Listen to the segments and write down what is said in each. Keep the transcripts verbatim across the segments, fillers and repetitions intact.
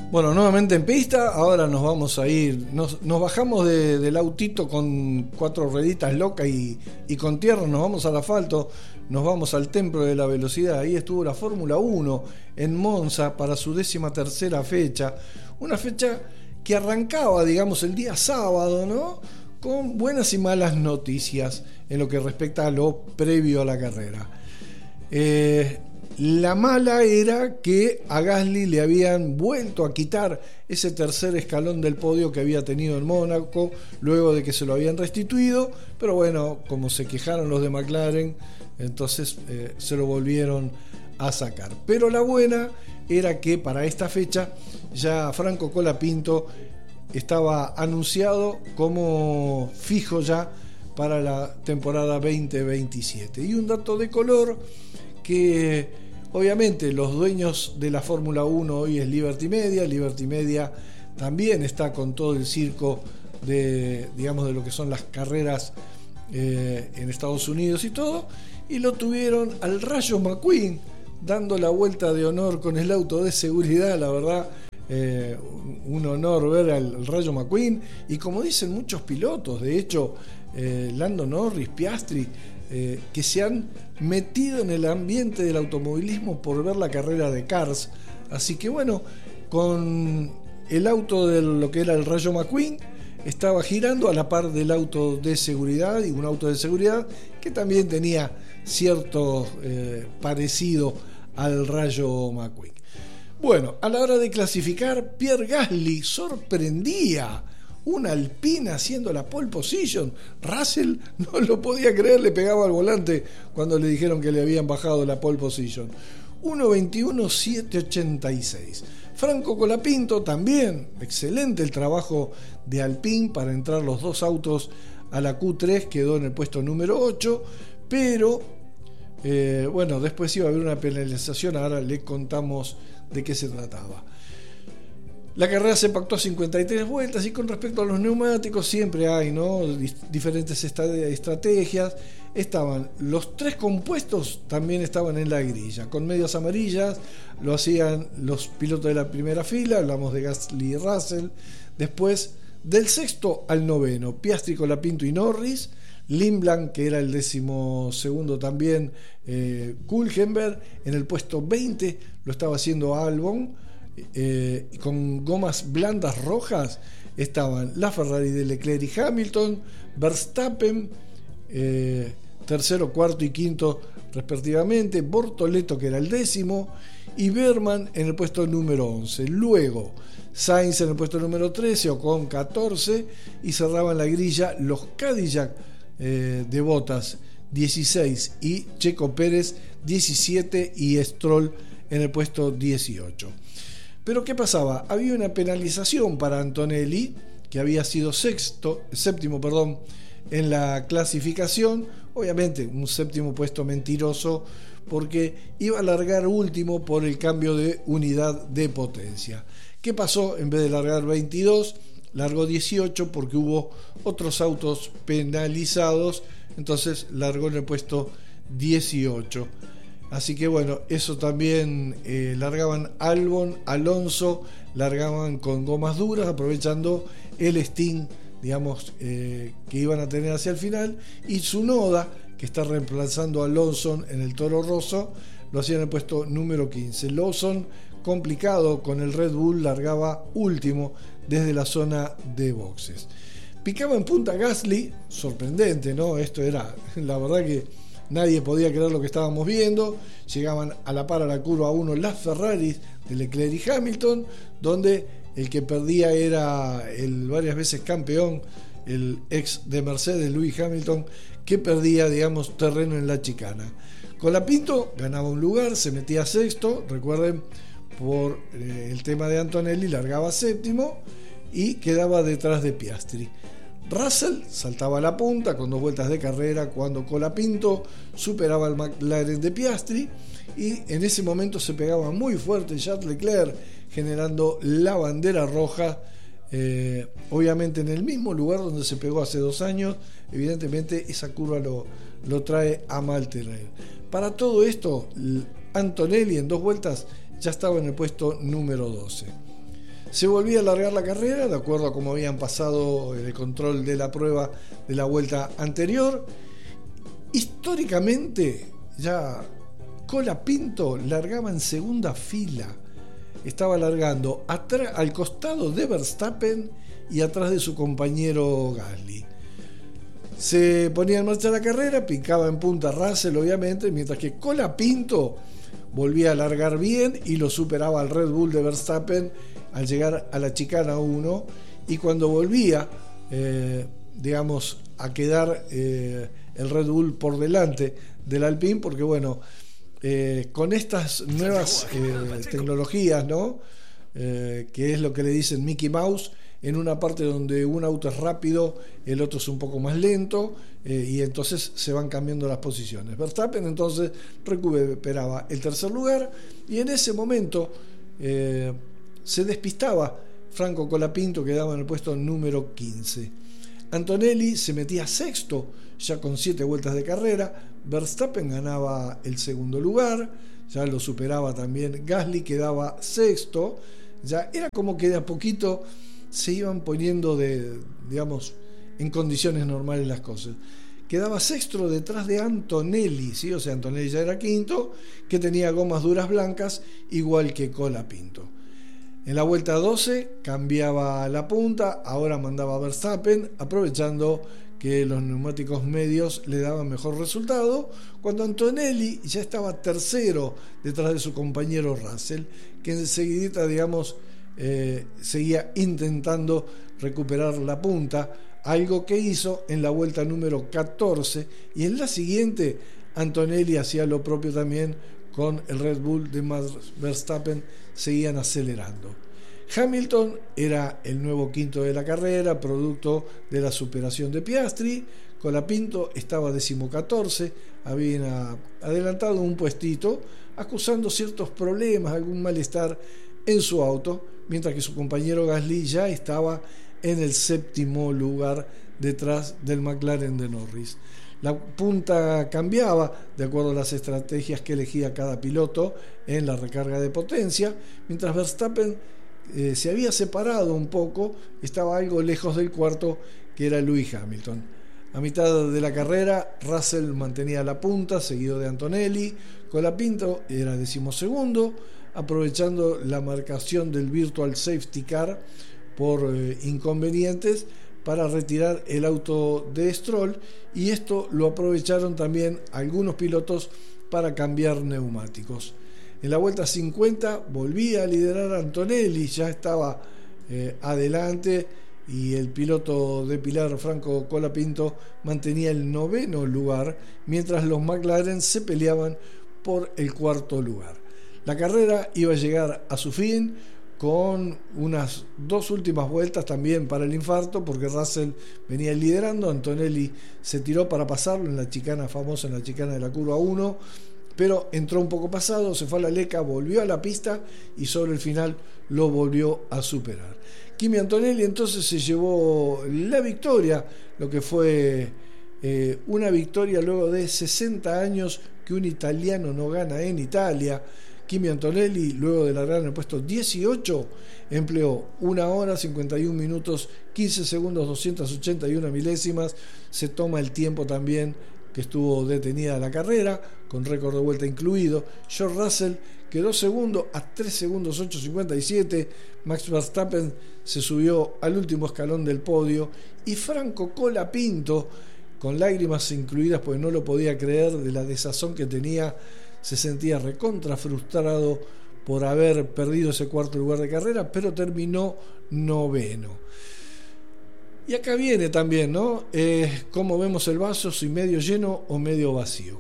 Bueno, nuevamente en pista, ahora nos vamos a ir, nos, nos bajamos de, del autito con cuatro rueditas locas y, y con tierra, nos vamos al asfalto, nos vamos al templo de la velocidad. Ahí estuvo la Fórmula uno en Monza para su décima tercera fecha, una fecha que arrancaba, digamos, el día sábado, ¿no?, con buenas y malas noticias en lo que respecta a lo previo a la carrera. Eh, La mala era que a Gasly le habían vuelto a quitar ese tercer escalón del podio que había tenido en Mónaco, luego de que se lo habían restituido, pero bueno, como se quejaron los de McLaren, entonces eh, se lo volvieron a sacar. Pero la buena era que para esta fecha ya Franco Colapinto estaba anunciado como fijo ya para la temporada veinte veintisiete. Y un dato de color que obviamente los dueños de la Fórmula uno hoy es Liberty Media. Liberty Media también está con todo el circo de, digamos, de lo que son las carreras eh, en Estados Unidos y todo, y lo tuvieron al Rayo McQueen dando la vuelta de honor con el auto de seguridad. La verdad, eh, un honor ver al Rayo McQueen, y como dicen muchos pilotos, de hecho eh, Lando Norris, Piastri, Eh, que se han metido en el ambiente del automovilismo por ver la carrera de Cars. Así que bueno, con el auto de lo que era el Rayo McQueen estaba girando a la par del auto de seguridad, y un auto de seguridad que también tenía cierto eh, parecido al Rayo McQueen. Bueno, a la hora de clasificar, Pierre Gasly sorprendía. Una Alpine haciendo la pole position. Russell no lo podía creer, le pegaba al volante cuando le dijeron que le habían bajado la pole position. uno veintiuno setecientos ochenta y seis. Franco Colapinto también, excelente el trabajo de Alpine para entrar los dos autos a la Q tres, quedó en el puesto número ocho, pero eh, bueno, después iba a haber una penalización, ahora le contamos de qué se trataba. La carrera se pactó a cincuenta y tres vueltas, y con respecto a los neumáticos siempre hay, ¿no?, diferentes estrategias. Estaban los tres compuestos, también estaban en la grilla, con medias amarillas, lo hacían los pilotos de la primera fila, hablamos de Gasly y Russell. Después, del sexto al noveno, Piastri, Colapinto y Norris. Lindblom, que era el décimo segundo también, eh, Hülkenberg. En el puesto veinte lo estaba haciendo Albon. Eh, con gomas blandas rojas estaban la Ferrari de Leclerc y Hamilton, Verstappen eh, tercero, cuarto y quinto respectivamente, Bortoleto, que era el décimo, y Berman en el puesto número once. Luego Sainz en el puesto número trece, Ocon catorce, y cerraban la grilla los Cadillac eh, de Bottas dieciséis, y Checo Pérez diecisiete, y Stroll en el puesto dieciocho. Pero ¿qué pasaba? Había una penalización para Antonelli, que había sido sexto, séptimo perdón, en la clasificación. Obviamente un séptimo puesto mentiroso, porque iba a largar último por el cambio de unidad de potencia. ¿Qué pasó? En vez de largar veintidós, largó dieciocho, porque hubo otros autos penalizados, entonces largó en el puesto dieciocho. Así que bueno, eso también eh, largaban Albon, Alonso, largaban con gomas duras, aprovechando el stint, digamos, eh, que iban a tener hacia el final, y Tsunoda, que está reemplazando a Lawson en el Toro Rosso, lo hacía en el puesto número quince. Lawson, complicado con el Red Bull, largaba último desde la zona de boxes. Picaba en punta Gasly, sorprendente, ¿no? Esto era, la verdad que nadie podía creer lo que estábamos viendo. Llegaban a la par a la curva uno las Ferraris de Leclerc y Hamilton, donde el que perdía era el varias veces campeón, el ex de Mercedes, Lewis Hamilton, que perdía, digamos, terreno en la chicana. Colapinto ganaba un lugar, se metía sexto, recuerden, por eh, el tema de Antonelli, largaba séptimo y quedaba detrás de Piastri. Russell saltaba a la punta con dos vueltas de carrera cuando Colapinto superaba al McLaren de Piastri, y en ese momento se pegaba muy fuerte Charles Leclerc, generando la bandera roja, eh, obviamente en el mismo lugar donde se pegó hace dos años. Evidentemente esa curva lo, lo trae a mal tener. Para todo esto, Antonelli en dos vueltas ya estaba en el puesto número doce. Se volvía a alargar la carrera, de acuerdo a cómo habían pasado el control de la prueba de la vuelta anterior. Históricamente, ya Colapinto largaba en segunda fila. Estaba largando atrás, al costado de Verstappen y atrás de su compañero Gasly. Se ponía en marcha la carrera, picaba en punta Russell, obviamente, mientras que Colapinto volvía a largar bien y lo superaba al Red Bull de Verstappen al llegar a la chicana uno, y cuando volvía, eh, digamos, a quedar eh, el Red Bull por delante del Alpine, porque bueno, eh, con estas nuevas eh, tecnologías, ¿no? Eh, que es lo que le dicen Mickey Mouse, en una parte donde un auto es rápido, el otro es un poco más lento, eh, y entonces se van cambiando las posiciones. Verstappen entonces recuperaba el tercer lugar, y en ese momento eh, se despistaba Franco Colapinto, que quedaba en el puesto número quince. Antonelli se metía sexto, ya con siete vueltas de carrera. Verstappen ganaba el segundo lugar, ya lo superaba también Gasly, quedaba sexto. Ya era como que de a poquito se iban poniendo de, digamos, en condiciones normales las cosas. Quedaba sexto detrás de Antonelli, ¿sí? O sea, Antonelli ya era quinto, que tenía gomas duras blancas, igual que Colapinto. En la vuelta doce cambiaba la punta, ahora mandaba Verstappen, aprovechando que los neumáticos medios le daban mejor resultado, cuando Antonelli ya estaba tercero detrás de su compañero Russell, que enseguida, digamos, eh, seguía intentando recuperar la punta, algo que hizo en la vuelta número catorce, y en la siguiente Antonelli hacía lo propio también con el Red Bull de Max Verstappen, seguían acelerando. Hamilton era el nuevo quinto de la carrera, producto de la superación de Piastri. Colapinto estaba decimocatorce, había adelantado un puestito, acusando ciertos problemas, algún malestar en su auto, mientras que su compañero Gasly ya estaba en el séptimo lugar detrás del McLaren de Norris. La punta cambiaba de acuerdo a las estrategias que elegía cada piloto en la recarga de potencia, mientras Verstappen eh, se había separado un poco, estaba algo lejos del cuarto, que era Lewis Hamilton. A mitad de la carrera, Russell mantenía la punta, seguido de Antonelli. Colapinto era decimosegundo, aprovechando la marcación del Virtual Safety Car por eh, inconvenientes, para retirar el auto de Stroll, y esto lo aprovecharon también algunos pilotos para cambiar neumáticos. En la vuelta cincuenta volvía a liderar Antonelli, ya estaba eh, adelante, y el piloto de Pilar, Franco Colapinto, mantenía el noveno lugar, mientras los McLaren se peleaban por el cuarto lugar. La carrera iba a llegar a su fin con unas dos últimas vueltas también para el infarto, porque Russell venía liderando. Antonelli se tiró para pasarlo en la chicana famosa, en la chicana de la curva uno, pero entró un poco pasado, se fue a la leca, volvió a la pista y sobre el final lo volvió a superar. Kimi Antonelli entonces se llevó la victoria, lo que fue eh, una victoria luego de sesenta años que un italiano no gana en Italia. Kimi Antonelli, luego de largar en el puesto dieciocho, empleó una hora, cincuenta y un minutos, quince segundos, doscientas ochenta y una milésimas. Se toma el tiempo también que estuvo detenida la carrera, con récord de vuelta incluido. George Russell quedó segundo a tres segundos ocho cincuenta y siete. Max Verstappen se subió al último escalón del podio, y Franco Colapinto, con lágrimas incluidas porque no lo podía creer de la desazón que tenía, se sentía recontra frustrado por haber perdido ese cuarto lugar de carrera, pero terminó noveno. Y acá viene también, ¿no? Eh, cómo vemos el vaso, si medio lleno o medio vacío.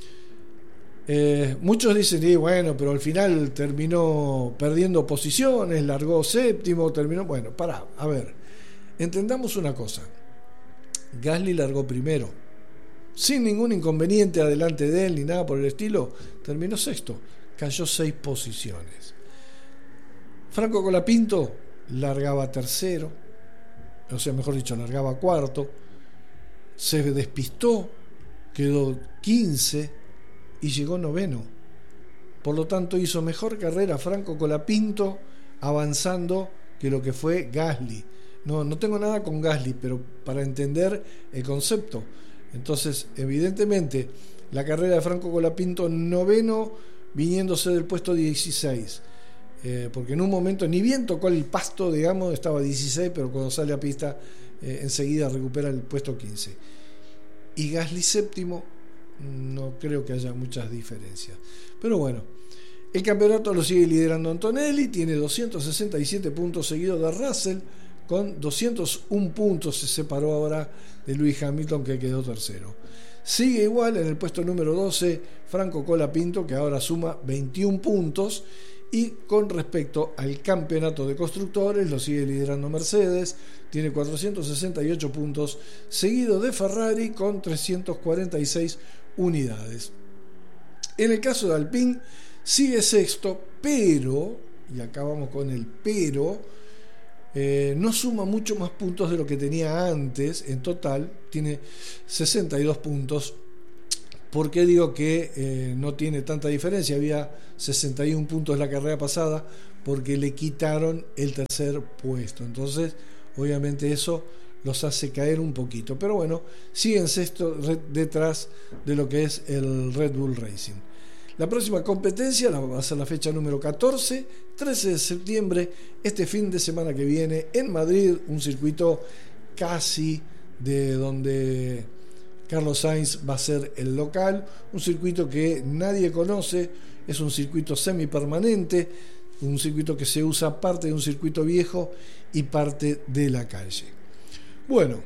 Eh, muchos dicen, y bueno, pero al final terminó perdiendo posiciones, largó séptimo, terminó... Bueno, pará, a ver, entendamos una cosa. Gasly largó primero, sin ningún inconveniente adelante de él ni nada por el estilo, terminó sexto, cayó seis posiciones. Franco Colapinto largaba tercero, o sea, mejor dicho, largaba cuarto, se despistó, quedó quince y llegó noveno. Por lo tanto, hizo mejor carrera Franco Colapinto avanzando que lo que fue Gasly. No, no tengo nada con Gasly, pero para entender el concepto. Entonces, evidentemente, la carrera de Franco Colapinto noveno, viniéndose del puesto dieciséis. Eh, porque en un momento, ni bien tocó el pasto, digamos, estaba dieciséis, pero cuando sale a pista, eh, enseguida recupera el puesto quince. Y Gasly séptimo, no creo que haya muchas diferencias. Pero bueno, el campeonato lo sigue liderando Antonelli, tiene doscientos sesenta y siete puntos, seguido de Russell con doscientos uno puntos. Se separó ahora de Lewis Hamilton, que quedó tercero. Sigue igual en el puesto número doce Franco Colapinto, que ahora suma veintiún puntos. Y con respecto al campeonato de constructores, lo sigue liderando Mercedes, tiene cuatrocientos sesenta y ocho puntos, seguido de Ferrari con trescientas cuarenta y seis unidades. En el caso de Alpine, sigue sexto, pero, y acá vamos con el pero, eh, no suma mucho más puntos de lo que tenía antes. En total tiene sesenta y dos puntos. ¿Por qué digo que eh, no tiene tanta diferencia? Había sesenta y uno puntos la carrera pasada, porque le quitaron el tercer puesto. Entonces, obviamente eso los hace caer un poquito. Pero bueno, siguen sexto detrás de lo que es el Red Bull Racing. La próxima competencia va a ser la fecha número catorce, trece de septiembre, este fin de semana que viene en Madrid, un circuito casi de donde Carlos Sainz va a ser el local, un circuito que nadie conoce, es un circuito semipermanente, un circuito que se usa parte de un circuito viejo y parte de la calle. Bueno,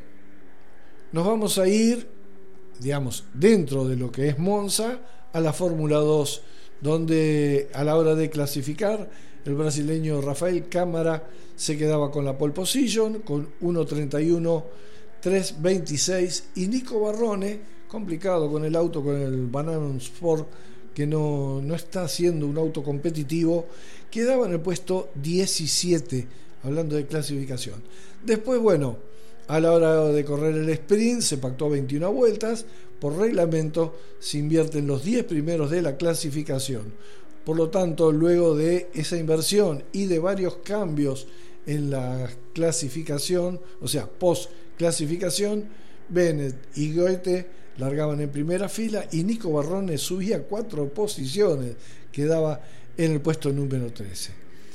nos vamos a ir, digamos, dentro de lo que es Monza, a la Fórmula dos, donde a la hora de clasificar, el brasileño Rafael Cámara se quedaba con la pole position, con uno treinta y uno tres veintiséis, y Nico Barrone, complicado con el auto, con el Banana Sport, que no, no está siendo un auto competitivo, quedaba en el puesto diecisiete, hablando de clasificación. Después, bueno, a la hora de correr el sprint se pactó veintiuna vueltas. Por reglamento se invierten los diez primeros de la clasificación. Por lo tanto, luego de esa inversión y de varios cambios en la clasificación, o sea, post clasificación, Bennett y Goethe largaban en primera fila y Nico Barrone subía cuatro posiciones, quedaba en el puesto número trece.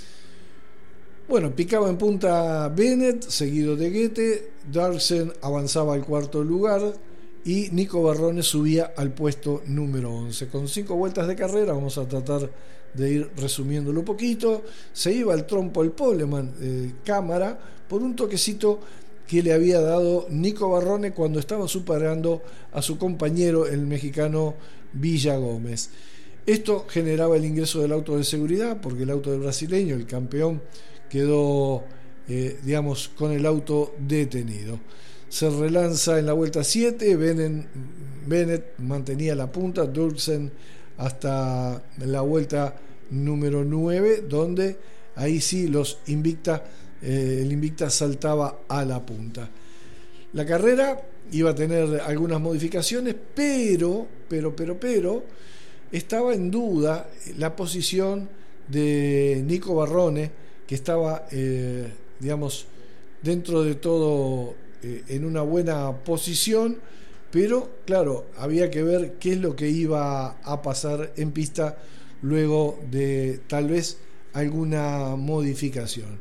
Bueno, picaba en punta Bennett, seguido de Goethe, Darksen avanzaba al cuarto lugar y Nico Barrone subía al puesto número once. Con cinco vueltas de carrera, vamos a tratar de ir resumiéndolo un poquito, se iba al trompo el poleman eh, Cámara por un toquecito que le había dado Nico Barrone cuando estaba superando a su compañero, el mexicano Villa Gómez. Esto generaba el ingreso del auto de seguridad, porque el auto del brasileño, el campeón, quedó, eh, digamos, con el auto detenido. Se relanza en la vuelta siete, Bennett, Bennett mantenía la punta, Dirksen hasta la vuelta número nueve, donde ahí sí los Invicta, eh, el Invicta saltaba a la punta. La carrera iba a tener algunas modificaciones, pero, pero, pero, pero, estaba en duda la posición de Nico Barrone, que estaba, eh, digamos, dentro de todo eh, en una buena posición, pero claro, había que ver qué es lo que iba a pasar en pista luego de tal vez alguna modificación.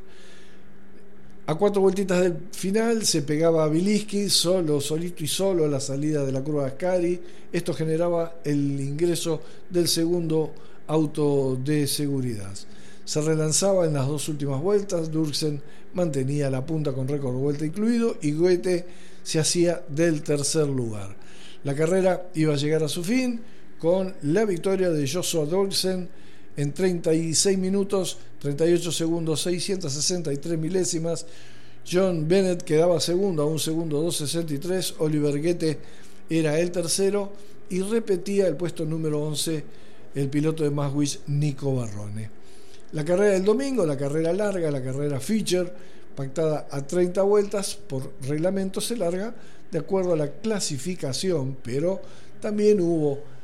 A cuatro vueltitas del final se pegaba a Bilisky, solo, solito y solo a la salida de la curva de Ascari. Esto generaba el ingreso del segundo auto de seguridad. Se relanzaba en las dos últimas vueltas, Dirksen mantenía la punta con récord de vuelta incluido y Goethe se hacía del tercer lugar. La carrera iba a llegar a su fin con la victoria de Joshua Dirksen en treinta y seis minutos, treinta y ocho segundos, seiscientos sesenta y tres milésimas. John Bennett quedaba segundo a un segundo dos sesenta y tres. Oliver Goethe era el tercero y repetía el puesto número once el piloto de Maswich, Nico Barrone. La carrera del domingo, la carrera larga, la carrera feature, pactada a treinta vueltas, por reglamento se larga de acuerdo a la clasificación, pero también hubo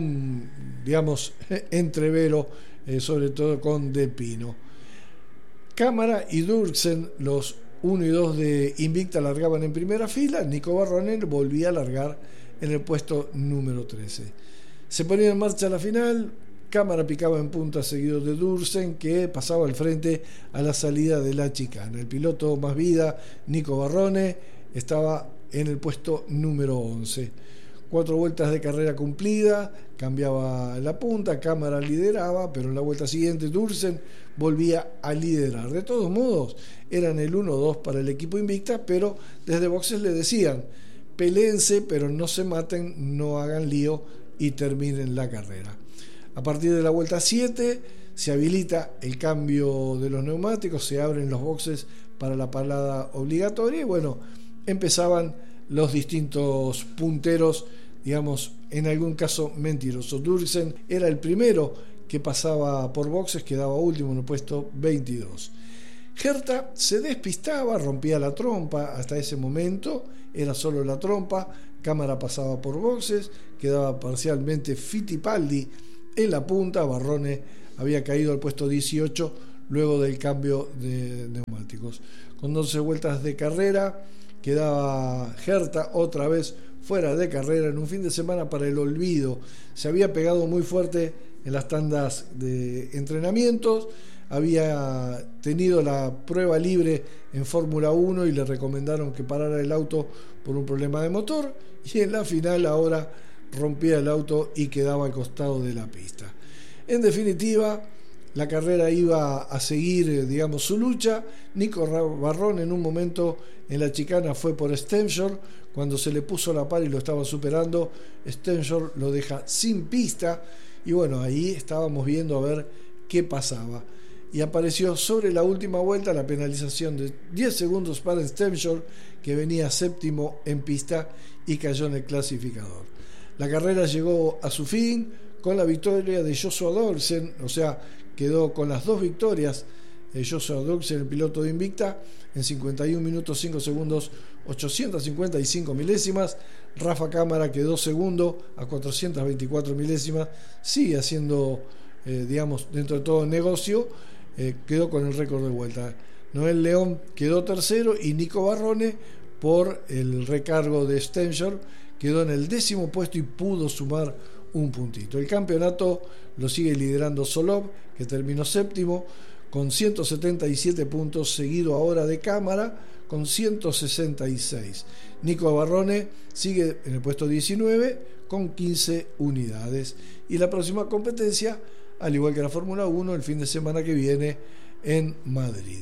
algún, digamos, entrevero, eh, sobre todo con De Pino. Cámara y Durksen, los uno y dos de Invicta, largaban en primera fila. Nico Barrone volvía a largar en el puesto número trece. Se ponía en marcha la final. Cámara picaba en punta seguido de Durksen, que pasaba al frente a la salida de la chicana. El piloto más vida, Nico Barrone, estaba en el puesto número once. Cuatro vueltas de carrera cumplida, cambiaba la punta, Cámara lideraba, pero en la vuelta siguiente Durksen volvía a liderar. De todos modos, eran el uno dos para el equipo Invicta, pero desde boxes le decían: peleense, pero no se maten, no hagan lío y terminen la carrera. A partir de la vuelta siete se habilita el cambio de los neumáticos, se abren los boxes para la parada obligatoria y bueno, empezaban los distintos punteros, digamos, en algún caso mentiroso. Durksen era el primero que pasaba por boxes, quedaba último en el puesto veintidós. Herta se despistaba, rompía la trompa. Hasta ese momento era solo la trompa. Cámara pasaba por boxes, quedaba parcialmente Fittipaldi en la punta. Barrone había caído al puesto dieciocho luego del cambio de neumáticos. Con doce vueltas de carrera quedaba Herta otra vez fuera de carrera en un fin de semana para el olvido. Se había pegado muy fuerte en las tandas de entrenamientos, había tenido la prueba libre en Fórmula uno y le recomendaron que parara el auto por un problema de motor, y en la final ahora rompía el auto y quedaba al costado de la pista. En definitiva, la carrera iba a seguir, digamos, su lucha. Nico Barrone en un momento en la chicana fue por Stenshore. Cuando se le puso la par y lo estaba superando, Stenshore lo deja sin pista. Y bueno, ahí estábamos viendo a ver qué pasaba. Y apareció sobre la última vuelta la penalización de diez segundos para Stenshore, que venía séptimo en pista y cayó en el clasificador. La carrera llegó a su fin con la victoria de Joshua Durksen, o sea, quedó con las dos victorias de Joshua Durksen, el piloto de Invicta, en cincuenta y un minutos cinco segundos ochocientos cincuenta y cinco milésimas. Rafa Cámara quedó segundo a cuatrocientos veinticuatro milésimas, sigue haciendo, eh, digamos, dentro de todo negocio, eh, quedó con el récord de vuelta. Noel León quedó tercero y Nico Barrone, por el recargo de Stenshore, quedó en el décimo puesto y pudo sumar un puntito. El campeonato lo sigue liderando Solov, que terminó séptimo con ciento setenta y siete puntos, seguido ahora de Cámara con ciento sesenta y seis. Nico Barrone sigue en el puesto diecinueve con quince unidades. Y la próxima competencia, al igual que la Fórmula uno, el fin de semana que viene en Madrid.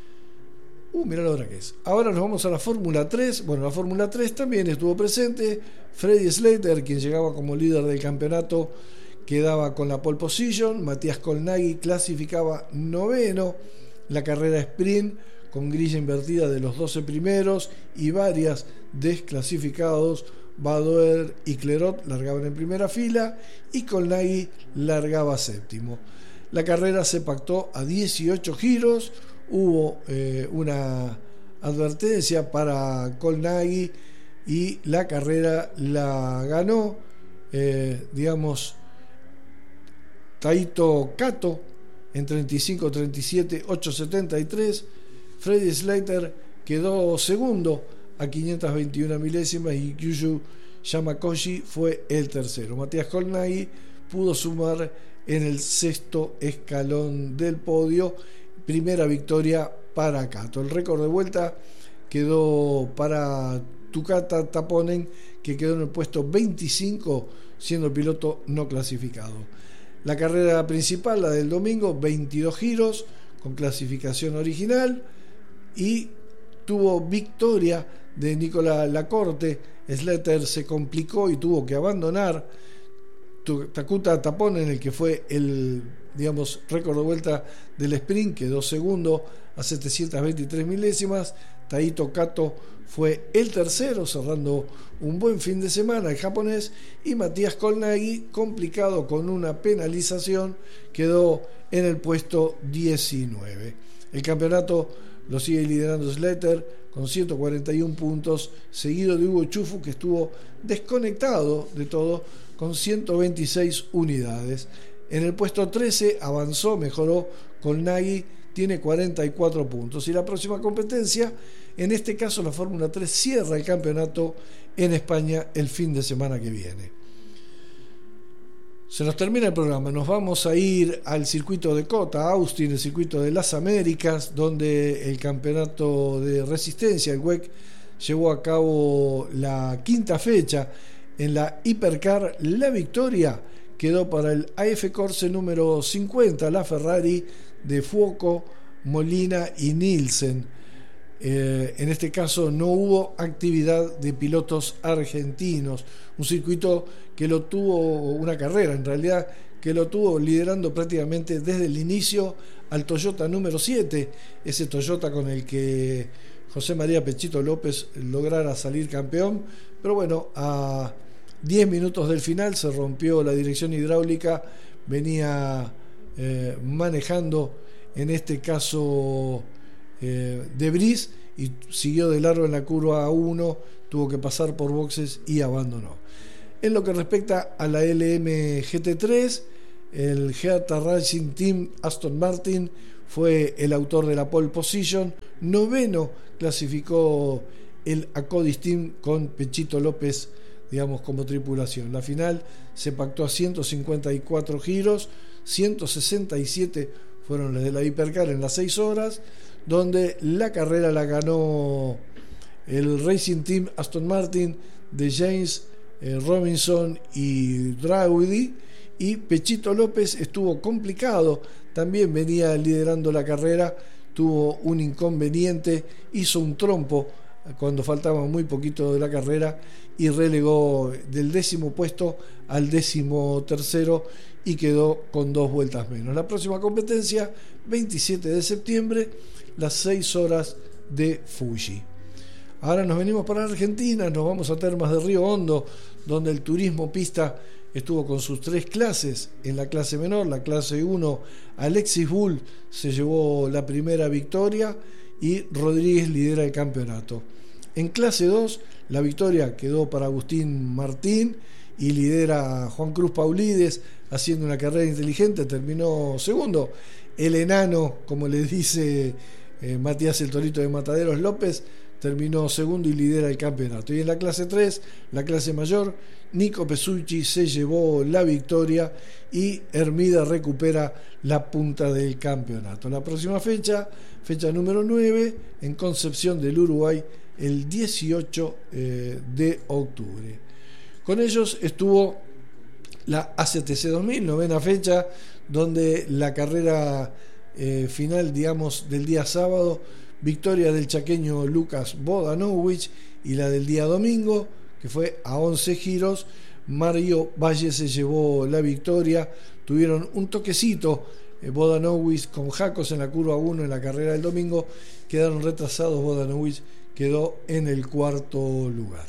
Uh, mirá la hora que es. Ahora nos vamos a la Fórmula tres. Bueno, la Fórmula tres también estuvo presente. Freddy Slater, quien llegaba como líder del campeonato, quedaba con la pole position. Matías Colnaghi clasificaba noveno. La carrera sprint con grilla invertida de los doce primeros y varias desclasificados. Badoer y Clerot largaban en primera fila y Colnaghi largaba séptimo. La carrera se pactó a dieciocho giros. Hubo eh, una advertencia para Colnaghi y la carrera la ganó, eh, digamos, Taito Kato en treinta y cinco treinta y siete ocho setenta y tres. Freddy Slater quedó segundo a quinientos veintiuna milésimas y Kyushu Yamakoshi fue el tercero. Matías Colnaghi pudo sumar en el sexto escalón del podio. Primera victoria para Kato. El récord de vuelta quedó para Tukata Taponen, que quedó en el puesto veinticinco, siendo el piloto no clasificado. La carrera principal, la del domingo, veintidós giros con clasificación original, y tuvo victoria de Nicolás Lacorte. Slater se complicó y tuvo que abandonar. Takuta Taponen, el que fue el, digamos, récord de vuelta del sprint, quedó segundo a setecientos veintitrés milésimas. Taito Kato fue el tercero, cerrando un buen fin de semana el japonés, y Matías Colnaghi, complicado con una penalización, quedó en el puesto diecinueve. El campeonato lo sigue liderando Slater con ciento cuarenta y uno puntos, seguido de Hugo Chufu, que estuvo desconectado de todo con ciento veintiséis unidades. En el puesto trece avanzó, mejoró Colnaghi, tiene cuarenta y cuatro puntos. Y la próxima competencia, en este caso la Fórmula tres, cierra el campeonato en España el fin de semana que viene. Se nos termina el programa, nos vamos a ir al circuito de Cota, Austin, el circuito de las Américas, donde el campeonato de resistencia, el W E C, llevó a cabo la quinta fecha. En la Hipercar, la victoria quedó para el A F Corse número cincuenta, la Ferrari de Fuoco, Molina y Nielsen. Eh, en este caso no hubo actividad de pilotos argentinos, un circuito que lo tuvo, una carrera en realidad, que lo tuvo liderando prácticamente desde el inicio al Toyota número siete, ese Toyota con el que José María Pechito López lograra salir campeón, pero bueno, a diez minutos del final se rompió la dirección hidráulica, venía eh, manejando en este caso eh, De Vries y siguió de largo en la curva uno, tuvo que pasar por boxes y abandonó. En lo que respecta a la L M G T tres, el G A T A Racing Team Aston Martin fue el autor de la pole position. Noveno clasificó el Acodis Team con Pechito López, digamos, como tripulación. La final se pactó a ciento cincuenta y cuatro giros, ciento sesenta y siete fueron las de la Hipercar en las seis horas, donde la carrera la ganó el Racing Team Aston Martin de James eh, Robinson y Drawdy, y Pechito López estuvo complicado, también venía liderando la carrera, tuvo un inconveniente, hizo un trompo cuando faltaba muy poquito de la carrera y relegó del décimo puesto al décimo tercero y quedó con dos vueltas menos. La próxima competencia, veintisiete de septiembre, las seis horas de Fuji. Ahora nos venimos para Argentina, nos vamos a Termas de Río Hondo, donde el turismo pista estuvo con sus tres clases. En la clase menor, la clase uno, Alexis Bull se llevó la primera victoria y Rodríguez lidera el campeonato. En clase dos, la victoria quedó para Agustín Martín y lidera Juan Cruz Paulides haciendo una carrera inteligente, terminó segundo. El enano, como le dice eh, Matías el Torito de Mataderos López, terminó segundo y lidera el campeonato. Y en la clase tres, la clase mayor, Nico Pesucci se llevó la victoria y Hermida recupera la punta del campeonato. La próxima fecha, fecha número nueve, en Concepción del Uruguay, el dieciocho eh, de octubre. Con ellos estuvo la A C T C dos mil, novena fecha, donde la carrera eh, final, digamos, del día sábado, victoria del chaqueño Lucas Bodanowicz, y la del día domingo, que fue a once giros, Mario Valle se llevó la victoria. Tuvieron un toquecito eh, Bodanowicz con Jacos en la curva uno en la carrera del domingo, quedaron retrasados, Bodanowicz quedó en el cuarto lugar.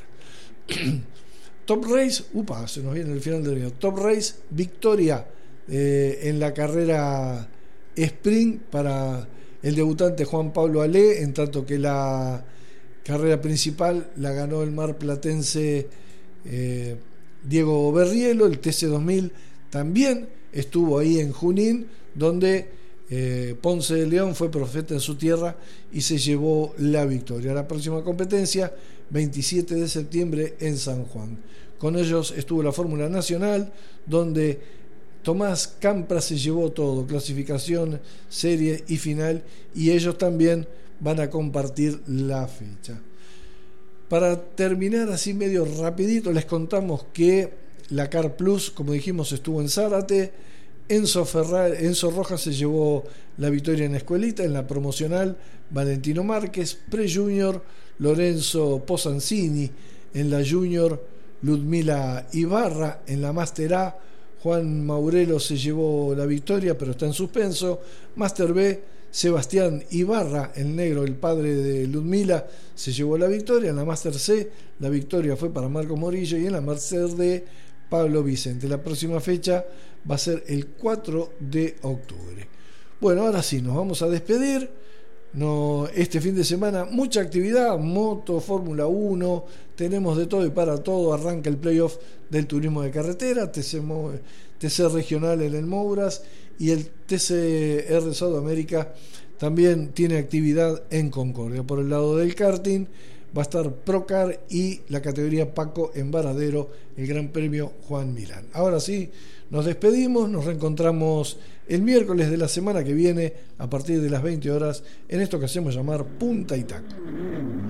Top Race, upa, se nos viene el final del video. Top Race, victoria eh, en la carrera sprint para el debutante Juan Pablo Alé, en tanto que la carrera principal la ganó el marplatense eh, Diego Berrielo. El T C dos mil también estuvo ahí en Junín, donde eh, Ponce de León fue profeta en su tierra y se llevó la victoria. La próxima competencia, veintisiete de septiembre en San Juan. Con ellos estuvo la Fórmula Nacional, donde Tomás Campra se llevó todo, clasificación, serie y final, y ellos también van a compartir la fecha. Para terminar así medio rapidito, les contamos que la Car Plus, como dijimos, estuvo en Zárate. Enzo, Ferrar, Enzo Rojas se llevó la victoria en la escuelita, en la promocional Valentino Márquez, pre-junior Lorenzo Posanzini, en la junior Ludmila Ibarra, en la Master A Juan Maurelo se llevó la victoria, pero está en suspenso. Master B, Sebastián Ibarra, el negro, el padre de Ludmila, se llevó la victoria. En la Master C, la victoria fue para Marco Morillo, y en la Master D, Pablo Vicente. La próxima fecha va a ser el cuatro de octubre. Bueno, ahora sí, nos vamos a despedir. No, este fin de semana mucha actividad, moto, Fórmula uno, tenemos de todo y para todo. Arranca el playoff del turismo de carretera, T C, T C regional en el Mouras, y el T C R Sudamérica también tiene actividad en Concordia. Por el lado del karting va a estar Procar y la categoría Paco en Varadero, el Gran Premio Juan Milán. Ahora sí, nos despedimos, nos reencontramos el miércoles de la semana que viene a partir de las veinte horas en esto que hacemos llamar Punta y Taco.